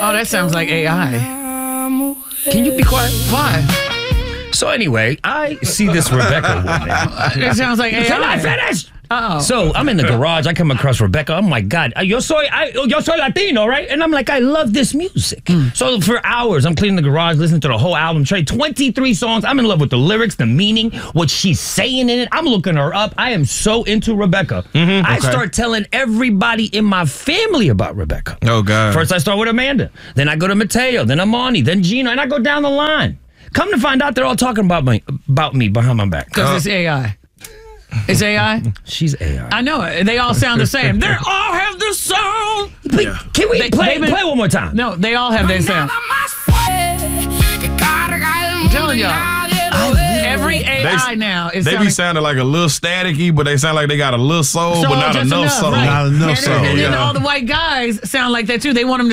Oh, that sounds like AI. Can you be quiet? Why? So anyway, I see this Rebecca woman. It sounds like AI. Till I finish. Uh-oh. So I'm in the garage. I come across Rebecca. Oh my God, yo soy Latino, right? And I'm like, I love this music. So for hours, I'm cleaning the garage, listening to the whole album. 23 songs. I'm in love with the lyrics, the meaning, what she's saying in it. I'm looking her up. I am so into Rebecca. I start telling everybody in my family about Rebecca. Oh God. First, I start with Amanda. Then I go to Mateo. Then Amani. Then Gino. And I go down the line. Come to find out, they're all talking about me behind my back. Because it's AI. It's AI? She's AI. I know it. They all sound the same. They all have the sound. Can we play one more time? No, they all have their sound. I'm telling y'all. Every AI now is They be sounding like a little staticky, but they sound like they got a little soul, but not just enough soul. right. Not enough soul. And then Yeah. all the white guys sound like that too. They want them to